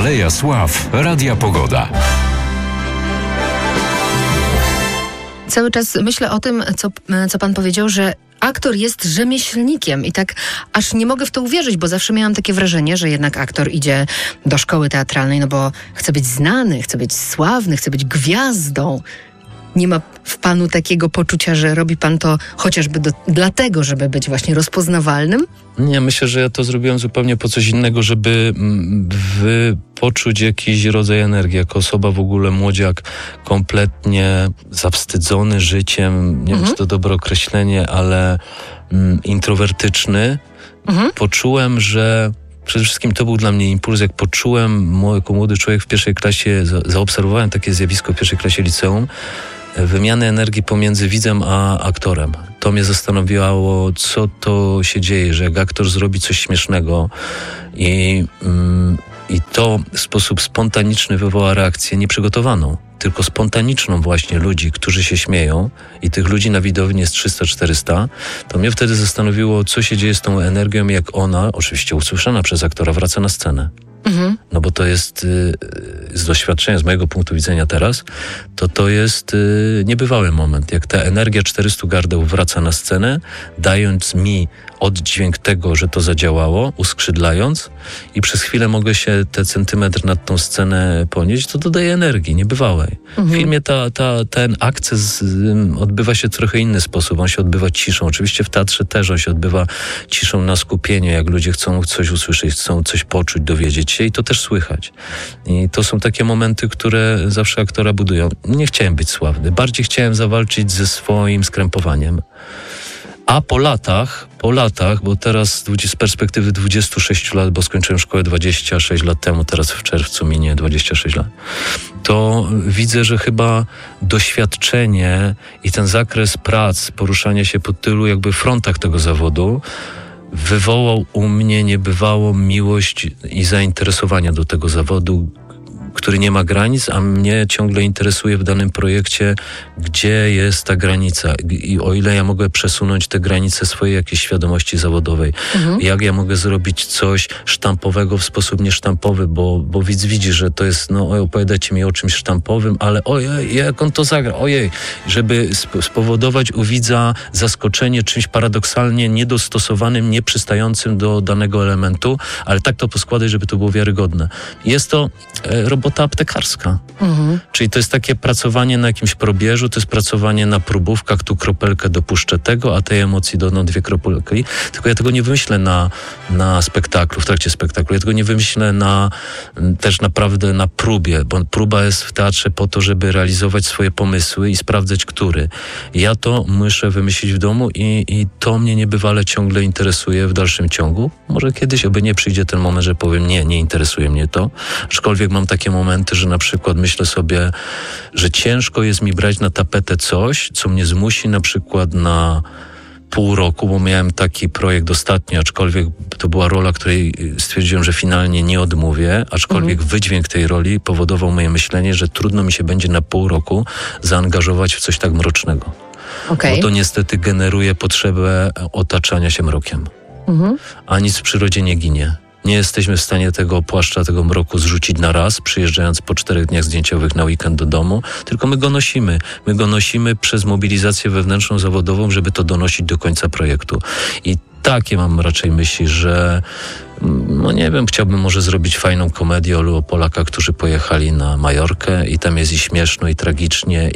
Aleja Sław Radia Pogoda. Cały czas myślę o tym, co pan powiedział, że aktor jest rzemieślnikiem i tak aż nie mogę w to uwierzyć, bo zawsze miałam takie wrażenie, że jednak aktor idzie do szkoły teatralnej, no bo chce być znany, chce być sławny, chce być gwiazdą. Nie ma w panu takiego poczucia, że robi pan to chociażby dlatego, żeby być właśnie rozpoznawalnym? Nie, myślę, że ja to zrobiłem zupełnie po coś innego, żeby poczuć jakiś rodzaj energii. Jako osoba w ogóle młodziak, kompletnie zawstydzony życiem, nie wiem, czy to dobre określenie, ale introwertyczny, poczułem, że przede wszystkim to był dla mnie impuls, jak poczułem, jako młody człowiek w pierwszej klasie, zaobserwowałem takie zjawisko w pierwszej klasie liceum, wymiany energii pomiędzy widzem a aktorem. To mnie zastanawiało, co to się dzieje, że jak aktor zrobi coś śmiesznego i to w sposób spontaniczny wywoła reakcję nieprzygotowaną, tylko spontaniczną właśnie ludzi, którzy się śmieją i tych ludzi na widowni jest 300-400, to mnie wtedy zastanowiło, co się dzieje z tą energią, jak ona, oczywiście usłyszana przez aktora, wraca na scenę. No bo to jest z doświadczenia, z mojego punktu widzenia teraz, to jest niebywały moment, jak ta energia 400 gardeł wraca na scenę, dając mi oddźwięk tego, że to zadziałało, uskrzydlając i przez chwilę mogę się te centymetr nad tą scenę ponieść, to dodaje energii niebywałej. W filmie ten akces odbywa się w trochę inny sposób, on się odbywa ciszą. Oczywiście w teatrze też on się odbywa ciszą na skupieniu, jak ludzie chcą coś usłyszeć, chcą coś poczuć, dowiedzieć się i to też słychać. I to są takie momenty, które zawsze aktora budują. Nie chciałem być sławny, bardziej chciałem zawalczyć ze swoim skrępowaniem. A po latach, bo teraz z perspektywy 26 lat, bo skończyłem szkołę 26 lat temu, teraz w czerwcu minie 26 lat, to widzę, że chyba doświadczenie i ten zakres prac, poruszania się po tylu jakby frontach tego zawodu wywołał u mnie niebywałą miłość i zainteresowania do tego zawodu, który nie ma granic, a mnie ciągle interesuje w danym projekcie, gdzie jest ta granica i o ile ja mogę przesunąć te granice swojej jakiejś świadomości zawodowej. Jak ja mogę zrobić coś sztampowego w sposób niesztampowy, bo widz widzi, że to jest, opowiadacie mi o czymś sztampowym, ale ojej, jak on to zagra, ojej, żeby spowodować u widza zaskoczenie czymś paradoksalnie niedostosowanym, nieprzystającym do danego elementu, ale tak to poskładać, żeby to było wiarygodne. Jest to robota aptekarska. Czyli to jest takie pracowanie na jakimś probierzu, to jest pracowanie na próbówkach, tu kropelkę dopuszczę tego, a tej emocji dodam 2 kropelki. Tylko ja tego nie wymyślę na spektaklu, w trakcie spektaklu. Ja tego nie wymyślę też naprawdę na próbie, bo próba jest w teatrze po to, żeby realizować swoje pomysły i sprawdzać, który. Ja to muszę wymyślić w domu i to mnie niebywale ciągle interesuje w dalszym ciągu. Może kiedyś, oby nie przyjdzie ten moment, że powiem nie interesuje mnie to. Aczkolwiek mam takie momenty, że na przykład myślę sobie, że ciężko jest mi brać na tapetę coś, co mnie zmusi na przykład na pół roku, bo miałem taki projekt ostatnio, aczkolwiek to była rola, której stwierdziłem, że finalnie nie odmówię, aczkolwiek wydźwięk tej roli powodował moje myślenie, że trudno mi się będzie na pół roku zaangażować w coś tak mrocznego. Bo to niestety generuje potrzebę otaczania się mrokiem. A nic w przyrodzie nie ginie. Nie jesteśmy w stanie tego płaszcza, tego mroku zrzucić na raz, przyjeżdżając po 4 dniach zdjęciowych na weekend do domu, tylko my go nosimy. My go nosimy przez mobilizację wewnętrzną, zawodową, żeby to donosić do końca projektu. I takie mam raczej myśli, że nie wiem, chciałbym może zrobić fajną komedię o Polakach, którzy pojechali na Majorkę i tam jest i śmieszno, i tragicznie,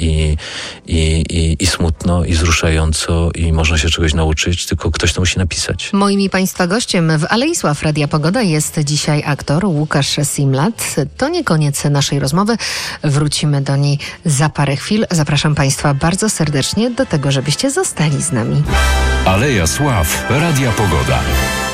i smutno, i wzruszająco, i można się czegoś nauczyć, tylko ktoś to musi napisać. Moim i Państwa gościem w Alei Sław Radia Pogoda jest dzisiaj aktor Łukasz Simlat. To nie koniec naszej rozmowy. Wrócimy do niej za parę chwil. Zapraszam Państwa bardzo serdecznie do tego, żebyście zostali z nami. Aleja Sław Radia Pogoda.